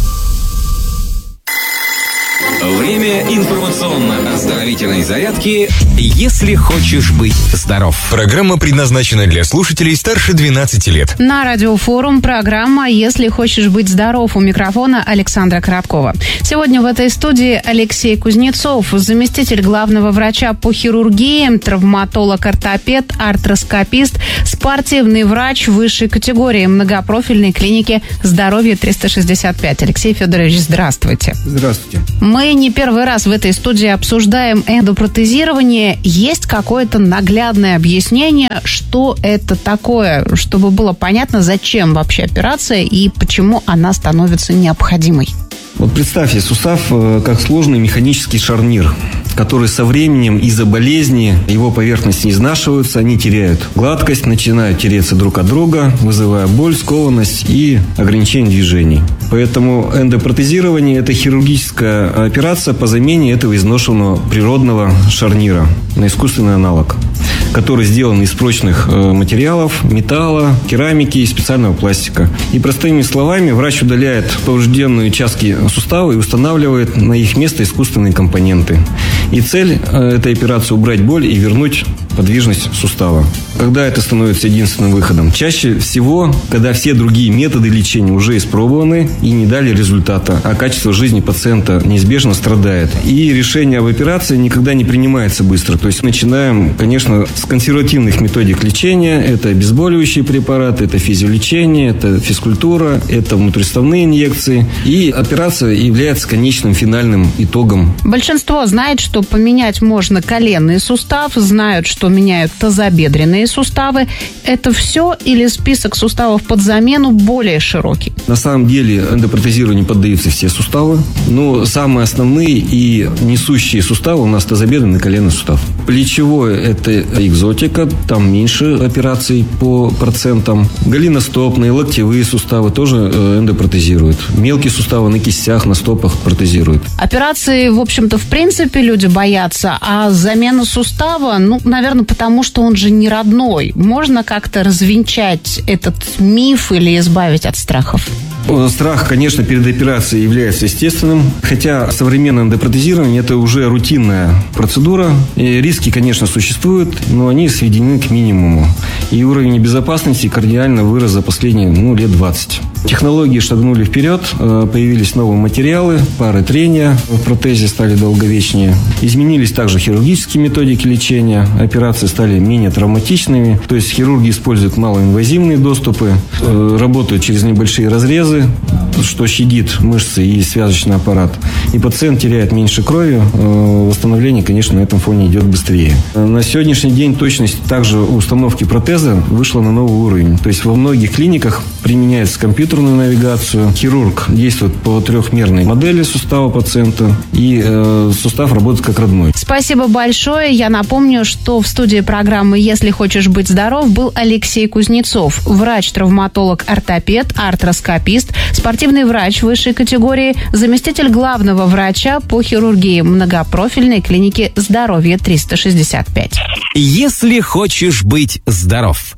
Время информационно-оздоровительной зарядки «Если хочешь быть здоров». Программа предназначена для слушателей старше двенадцати лет. На Радиофорум программа «Если хочешь быть здоров». У микрофона Александра Коробкова. Сегодня в этой студии Алексей Кузнецов, заместитель главного врача по хирургии, травматолог-ортопед, артроскопист, спортивный врач высшей категории многопрофильной клиники «Здоровье триста шестьдесят пять». Алексей Федорович, здравствуйте. Здравствуйте. Мы не первый раз в этой студии обсуждаем эндопротезирование. Есть какое-то наглядное объяснение, что это такое, чтобы было понятно, зачем вообще операция и почему она становится необходимой? Вот представьте сустав как сложный механический шарнир, который со временем из-за болезни его поверхности изнашиваются, они теряют гладкость, начинают тереться друг от друга, вызывая боль, скованность и ограничение движений. Поэтому эндопротезирование – это хирургическая операция по замене этого изношенного природного шарнира на искусственный аналог, который сделан из прочных материалов, металла, керамики и специального пластика. И простыми словами, врач удаляет поврежденные участки сустава и устанавливает на их место искусственные компоненты. И цель этой операции – убрать боль и вернуть подвижность сустава. Когда это становится единственным выходом? Чаще всего, когда все другие методы лечения уже испробованы и не дали результата, а качество жизни пациента неизбежно страдает. И решение об операции никогда не принимается быстро. То есть начинаем, конечно, с консервативных методик лечения. Это обезболивающие препараты, это физиолечение, это физкультура, это внутриставные инъекции. И операция является конечным финальным итогом. Большинство знает, что поменять можно коленный сустав, знают, что меняют тазобедренные суставы. Это все или список суставов под замену более широкий? На самом деле эндопротезированию поддаются все суставы, но самые основные и несущие суставы у нас тазобедренный и коленный сустав. Плечевой – это экзотика, там меньше операций по процентам. Голеностопные, локтевые суставы тоже эндопротезируют. Мелкие суставы на кистях, на стопах протезируют. Операции, в общем-то, в принципе, люди боятся, а замена сустава, ну, наверное, потому что он же не родной. Можно как-то развенчать этот миф или избавить от страхов? Страх, конечно, перед операцией является естественным, хотя современное эндопротезирование – это уже рутинная процедура. И риски, конечно, существуют, но они сведены к минимуму. И уровень безопасности кардинально вырос за последние ну, лет двадцать. Технологии шагнули вперед, появились новые материалы, пары трения в протезе стали долговечнее. Изменились также хирургические методики лечения, операции стали менее травматичными, то есть хирурги используют малоинвазивные доступы, работают через небольшие разрезы, что щадит мышцы и связочный аппарат. И пациент теряет меньше крови, восстановление, конечно, на этом фоне идет быстрее. На сегодняшний день точность также установки протеза вышла на новый уровень. То есть во многих клиниках применяется компьютерную навигацию. Хирург действует по трехмерной модели сустава пациента, и э, сустав работает как родной. Спасибо большое. Я напомню, что в студии программы «Если хочешь быть здоров» был Алексей Кузнецов, врач-травматолог-ортопед, артроскопист, спортивный врач высшей категории, заместитель главного врача по хирургии многопрофильной клиники «Здоровье триста шестьдесят пять». Если хочешь быть здоров.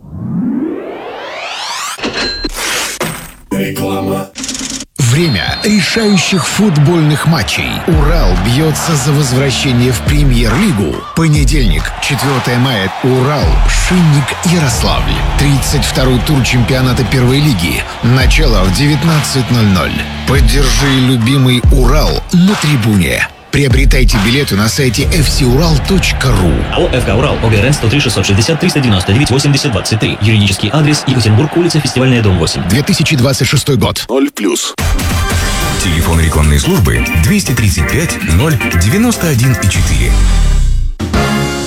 Реклама. Время решающих футбольных матчей. Урал бьется за возвращение в премьер-лигу. Понедельник, четвёртого мая. Урал, Шинник, Ярославль. тридцать второй тур чемпионата первой лиги. Начало в девятнадцать ноль ноль. Поддержи любимый Урал на трибуне. Приобретайте билеты на сайте эф си урал точка ру. АО «ФК Урал», ОГРН сто три шестьсот шестьдесят триста девяносто девять восемьдесят двадцать три. Юридический адрес: Екатеринбург, улица Фестивальная, дом восемь. две тысячи двадцать шестой год. ноль плюс. Телефон рекламной службы двести тридцать пять ноль девяносто один четыре.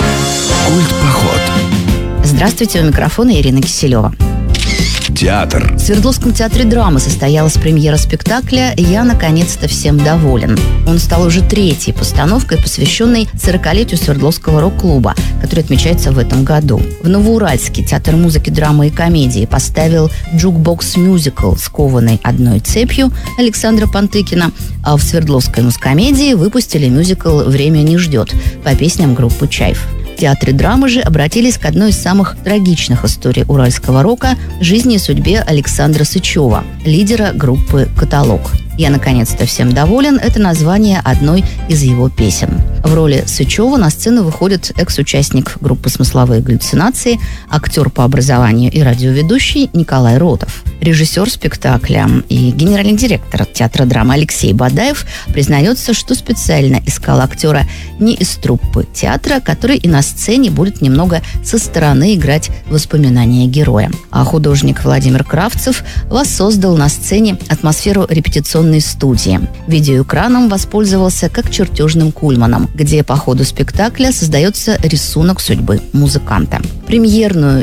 Культпоход. Здравствуйте, у микрофона Ирина Киселева. Театр. В Свердловском театре драмы состоялась премьера спектакля «Я наконец-то всем доволен». Он стал уже третьей постановкой, посвященной сорокалетию Свердловского рок-клуба, который отмечается в этом году. В Новоуральске театр музыки, драмы и комедии поставил джукбокс-мюзикл «Скованный одной цепью» Александра Пантыкина, а в Свердловской музкомедии выпустили мюзикл «Время не ждет» по песням группы «Чайф». В театре драмы же обратились к одной из самых трагичных историй уральского рока – жизни и судьбе Александра Сычева, лидера группы «Каталог». «Я наконец-то всем доволен» – это название одной из его песен. В роли Сычева на сцену выходит экс-участник группы «Смысловые галлюцинации», актер по образованию и радиоведущий Николай Ротов. Режиссер спектакля и генеральный директор театра драмы Алексей Бадаев признается, что специально искал актера не из труппы театра, который и на сцене будет немного со стороны играть воспоминания героя. А художник Владимир Кравцев воссоздал на сцене атмосферу репетиционной студии. Видеоэкраном воспользовался как чертежным кульманом, где по ходу спектакля создается рисунок судьбы музыканта. Премьерную